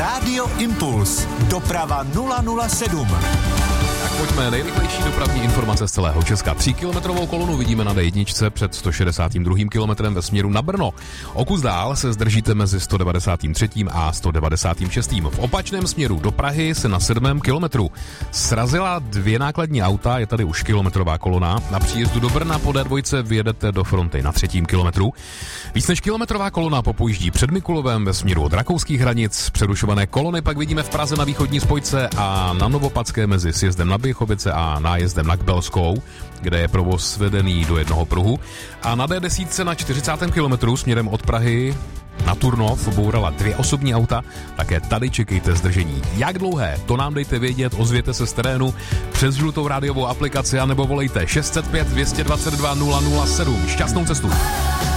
Rádio Impuls. Doprava 007. Tak pojďme, nejrychlejší dopravní informace z celého Česka. 3kilometrovou kolonu vidíme na D1 před 162. kilometrem ve směru na Brno. O kus dál se zdržíte mezi 193. a 196. V opačném směru do Prahy se na 7. kilometru srazila 2 nákladní auta, je tady už kilometrová kolona. Na příjezdu do Brna po D2 vyjedete do fronty na 3. kilometru. Víc než kilometrová kolona popojíždí před Mikulovem ve směru od rakouských hranic. Přerušované kolony pak vidíme v Praze na východní spojce a na Novopadské mezi sjezdem na Běchovice a nájezdem na Kbelskou, kde je provoz vedený do jednoho pruhu. A na D10 na 40. kilometru směrem od Prahy na Turnov bourala 2 osobní auta, také tady čekejte zdržení. Jak dlouhé, to nám dejte vědět, ozvěte se z terénu přes žlutou rádiovou aplikaci anebo volejte 605 222 007. Šťastnou cestu.